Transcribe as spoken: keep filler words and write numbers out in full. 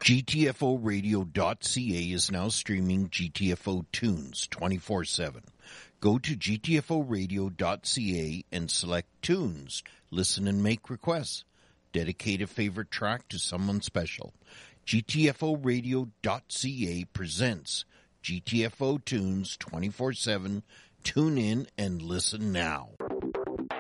G T F O radio dot C A is now streaming G T F O tunes twenty-four seven. Go to G T F O radio dot C A and select tunes. Listen and make requests. Dedicate a favorite track to someone special. G T F O radio dot C A presents G T F O tunes twenty-four seven. Tune in and listen now.